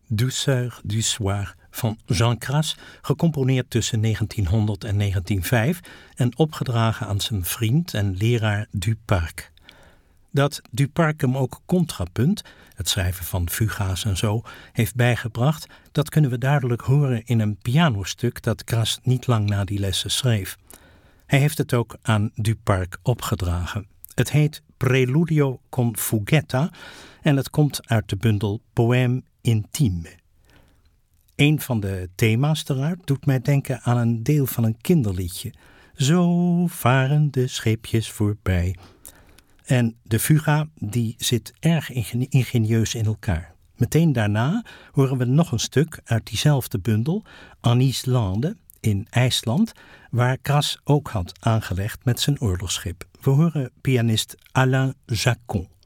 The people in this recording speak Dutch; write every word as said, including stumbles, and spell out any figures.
Douceur du soir van Jean Cras, gecomponeerd tussen negentienhonderd en negentien vijf en opgedragen aan zijn vriend en leraar Duparc. Dat Duparc hem ook contrapunt, het schrijven van fuga's en zo, heeft bijgebracht, dat kunnen we duidelijk horen in een pianostuk dat Cras niet lang na die lessen schreef. Hij heeft het ook aan Duparc opgedragen. Het heet Preludio con Fughetta en het komt uit de bundel Poème intime. Een van de thema's eruit doet mij denken aan een deel van een kinderliedje. Zo varen de scheepjes voorbij. En de fuga die zit erg ingenieus in elkaar. Meteen daarna horen we nog een stuk uit diezelfde bundel, En Islande, in IJsland, waar Cras ook had aangelegd met zijn oorlogsschip. We horen pianist Alain Jacon.